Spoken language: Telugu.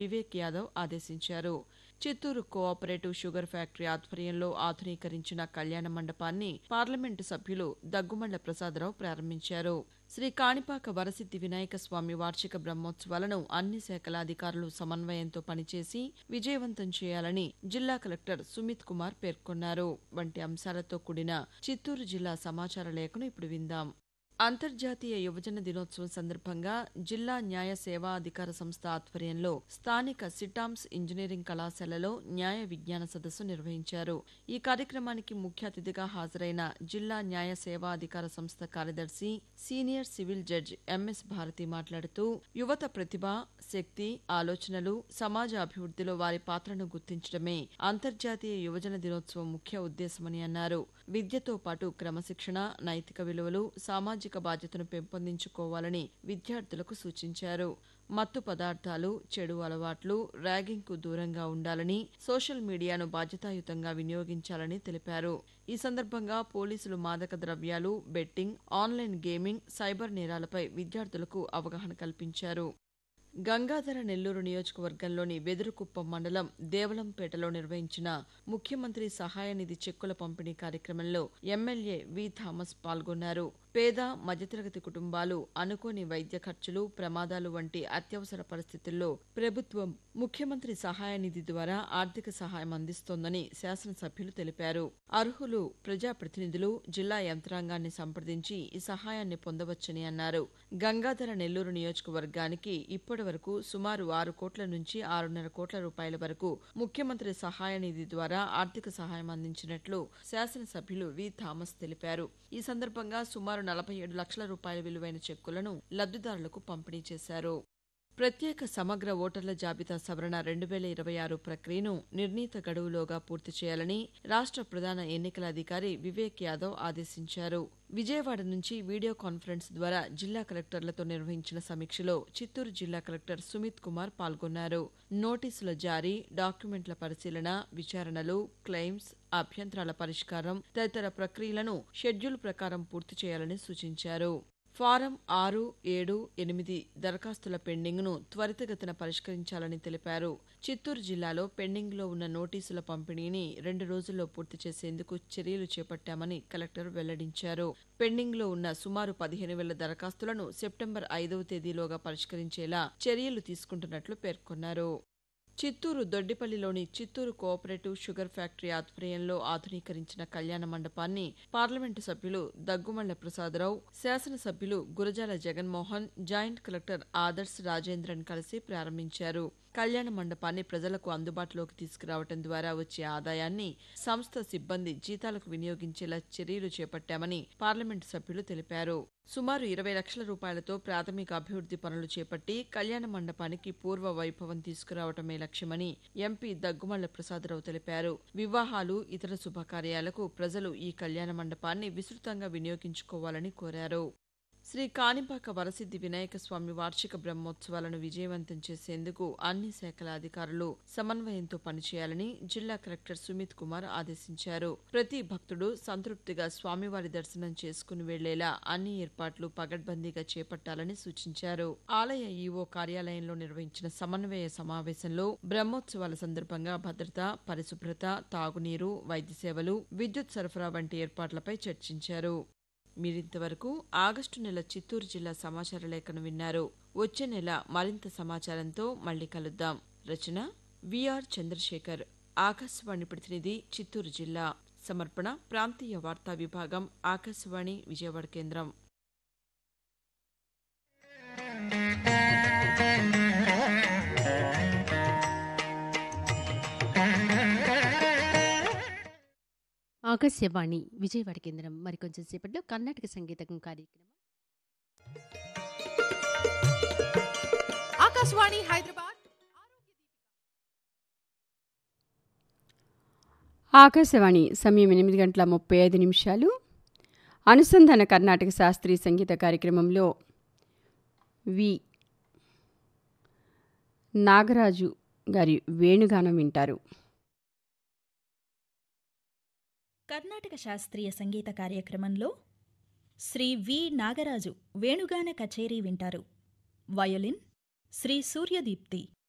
వివేక్ యాదవ్ ఆదేశించారు. చిత్తూరు కోఆపరేటివ్ షుగర్ ఫ్యాక్టరీ ఆధ్వర్యంలో ఆధునీకరించిన కళ్యాణ మండపాన్ని పార్లమెంటు సభ్యులు దగ్గుమళ్ల ప్రసాదరావు ప్రారంభించారు. శ్రీ కాణిపాక వరసిద్ది వినాయక స్వామి వార్షిక బ్రహ్మోత్సవాలను అన్ని శాఖల అధికారులు సమన్వయంతో పనిచేసి విజయవంతం చేయాలని జిల్లా కలెక్టర్ సుమిత్ కుమార్ పేర్కొన్నారు. వంటి అంశాలతో కూడిన చిత్తూరు జిల్లా సమాచార లేఖను ఇప్పుడు విందాం. అంతర్జాతీయ యువజన దినోత్సవం సందర్భంగా జిల్లా న్యాయ సేవా అధికార సంస్థ ఆధ్వర్యంలో స్థానిక సిటామ్స్ ఇంజనీరింగ్ కళాశాలలో న్యాయ విజ్ఞాన సదస్సు నిర్వహించారు. ఈ కార్యక్రమానికి ముఖ్య అతిథిగా హాజరైన జిల్లా న్యాయ సేవా అధికార సంస్థ కార్యదర్శి senior civil judge MS Bharati మాట్లాడుతూ యువత ప్రతిభ, శక్తి, ఆలోచనలు సమాజ అభివృద్ధిలో వారి పాత్రను గుర్తించడమే అంతర్జాతీయ యువజన దినోత్సవం ముఖ్య ఉద్దేశమని అన్నారు. విద్యతో పాటు క్రమశిక్షణ, నైతిక విలువలు, సామాజిక బాధ్యతను పెంపొందించుకోవాలని విద్యార్థులకు సూచించారు. మత్తు పదార్థాలు, చెడు అలవాట్లు, ర్యాగింగ్కు దూరంగా ఉండాలని, సోషల్ మీడియాను బాధ్యతాయుతంగా వినియోగించాలని తెలిపారు. ఈ సందర్భంగా పోలీసులు మాదక ద్రవ్యాలు, బెట్టింగ్, ఆన్లైన్ గేమింగ్, సైబర్ నేరాలపై విద్యార్థులకు అవగాహన కల్పించారు. గంగాధర నెల్లూరు నియోజకవర్గంలోని వెదురుకుప్పం మండలం దేవలంపేటలో నిర్వహించిన ముఖ్యమంత్రి సహాయ నిధి చెక్కుల పంపిణీ కార్యక్రమంలో ఎమ్మెల్యే వి థామస్ పాల్గొన్నారు. పేద, మధ్యతరగతి కుటుంబాలు అనుకోని వైద్య ఖర్చులు, ప్రమాదాలు వంటి అత్యవసర పరిస్థితుల్లో ప్రభుత్వం ముఖ్యమంత్రి సహాయ నిధి ద్వారా ఆర్థిక సహాయం అందిస్తోందని శాసనసభ్యులు తెలిపారు. అర్హులు ప్రజాప్రతినిధులు జిల్లా యంత్రాంగాన్ని సంప్రదించి ఈ సహాయాన్ని పొందవచ్చని అన్నారు. గంగాధర నెల్లూరు నియోజకవర్గానికి ఇప్పటి వరకు సుమారు 6 కోట్ల నుంచి 6.5 కోట్ల రూపాయల వరకు ముఖ్యమంత్రి సహాయ నిధి ద్వారా ఆర్థిక సహాయం అందించినట్లు శాసనసభ్యులు వి థామస్ తెలిపారు. ఈ సందర్భంగా సుమారు 47 లక్షల రూపాయల విలువైన చెక్కులను లబ్ధిదారులకు పంపిణీ చేశారు. ప్రత్యేక సమగ్ర ఓటర్ల జాబితా సవరణ 2026 ప్రక్రియను నిర్ణీత గడువులోగా పూర్తి చేయాలని రాష్ట్ర ప్రధాన ఎన్నికల అధికారి వివేక్ యాదవ్ ఆదేశించారు. విజయవాడ నుంచి వీడియో కాన్ఫరెన్స్ ద్వారా జిల్లా కలెక్టర్లతో నిర్వహించిన సమీక్షలో చిత్తూరు జిల్లా కలెక్టర్ సుమిత్ కుమార్ పాల్గొన్నారు. నోటీసుల జారీ, డాక్యుమెంట్ల పరిశీలన, విచారణలు, క్లెయిమ్స్, అభ్యంతరాల పరిష్కారం తదితర ప్రక్రియలను షెడ్యూల్ ప్రకారం పూర్తి చేయాలని సూచించారు. ఫారం 6, 7, 8 దరఖాస్తుల పెండింగ్ను త్వరితగతిన పరిష్కరించాలని తెలిపారు. చిత్తూరు జిల్లాలో పెండింగ్లో ఉన్న నోటీసుల పంపిణీని 2 రోజుల్లో పూర్తి చేసేందుకు చర్యలు చేపట్టామని కలెక్టర్ వెల్లడించారు. పెండింగ్లో ఉన్న సుమారు 15,000 దరఖాస్తులను సెప్టెంబర్ 5వ తేదీలోగా పరిష్కరించేలా చర్యలు తీసుకుంటున్నట్లు పేర్కొన్నారు. Chittoor దొడ్డిపల్లిలోని Chittoor cooperative sugar factory ఆధ్వర్యంలో ఆధునీకరించిన కళ్యాణ మండపాన్ని పార్లమెంటు సభ్యులు దగ్గుమళ్ల ప్రసాదరావు, శాసనసభ్యులు గురజాల జగన్మోహన్, జాయింట్ కలెక్టర్ ఆదర్శ్ రాజేంద్రన్ కలిసి ప్రారంభించారు. కళ్యాణ మండపాన్ని ప్రజలకు అందుబాటులోకి తీసుకురావడం ద్వారా వచ్చే ఆదాయాన్ని సంస్థ సిబ్బంది జీతాలకు వినియోగించేలా చర్యలు చేపట్టామని పార్లమెంటు సభ్యులు తెలిపారు. సుమారు 20 లక్షల రూపాయలతో ప్రాథమిక అభివృద్ది పనులు చేపట్టి కళ్యాణ మండపానికి పూర్వ వైభవం తీసుకురావటమే లక్ష్యమని ఎంపీ దగ్గుమళ్ల ప్రసాదరావు తెలిపారు. వివాహాలు, ఇతర శుభకార్యాలకు ప్రజలు ఈ కళ్యాణ మండపాన్ని విస్తృతంగా వినియోగించుకోవాలని కోరారు. శ్రీ కాణిపాక వరసిద్ది వినాయక స్వామి వార్షిక బ్రహ్మోత్సవాలను విజయవంతం చేసేందుకు అన్ని శాఖల అధికారులు సమన్వయంతో పనిచేయాలని జిల్లా కలెక్టర్ సుమిత్ కుమార్ ఆదేశించారు. ప్రతి భక్తుడు సంతృప్తిగా స్వామివారి దర్శనం చేసుకుని వెళ్లేలా అన్ని ఏర్పాట్లు పగడ్బందీగా చేపట్టాలని సూచించారు. ఆలయ ఈవో కార్యాలయంలో నిర్వహించిన సమన్వయ సమావేశంలో బ్రహ్మోత్సవాల సందర్భంగా భద్రత, పరిశుభ్రత, తాగునీరు, వైద్య సేవలు, విద్యుత్ సరఫరా వంటి ఏర్పాట్లపై చర్చించారు. మీరింతవరకు ఆగస్టు నెల చిత్తూరు జిల్లా సమాచార లేఖను విన్నారు. వచ్చే నెల మరింత సమాచారంతో మళ్లీ కలుద్దాం. రచన విఆర్ చంద్రశేఖర్. ఆకాశవాణి ప్రతినిధి చిత్తూరు జిల్లా. సమర్పణ ప్రాంతీయ వార్తా విభాగం, ఆకాశవాణి విజయవాడ కేంద్రం. ఆకాశవాణి విజయవాడ కేంద్రం. మరికొంచెం సేపట్లో కర్ణాటక సంగీతం కార్యక్రమం. ఆకాశవాణి హైదరాబాద్. ఆకాశవాణి సమయం 8:35. అనుసంధాన కర్ణాటక శాస్త్రీయ సంగీత కార్యక్రమంలో వి నాగరాజు గారి వేణుగానం వింటారు. కర్ణాటక శాస్త్రీయ సంగీత కార్యక్రమంలో శ్రీ వి నాగరాజు వేణుగాన కచేరీ వింటారు. వయోలిన్ శ్రీ సూర్యదీప్తి.